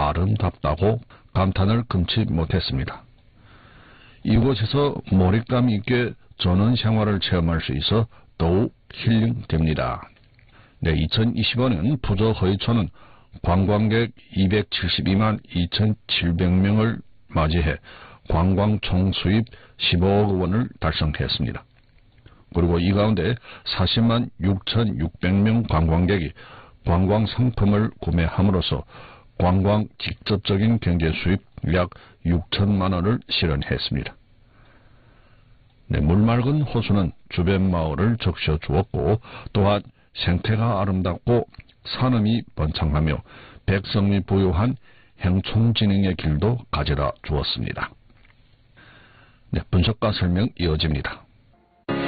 아름답다고 감탄을 금치 못했습니다. 이곳에서 몰입감 있게 전원 생활을 체험할 수 있어 더욱 힐링됩니다. 네, 2025년 부저허이촌은 관광객 272만 2,700명을 맞이해 관광 총수입 15억 원을 달성했습니다. 그리고 이 가운데 40만 6,600명 관광객이 관광 상품을 구매함으로써 관광 직접적인 경제 수입 약 6천만 원을 실현했습니다. 네, 물맑은 호수는 주변 마을을 적셔 주었고 또한 생태가 아름답고 산음이 번창하며 백성이 부유한 행촌진흥의 길도 가져다 주었습니다. 네, 분석과 설명 이어집니다.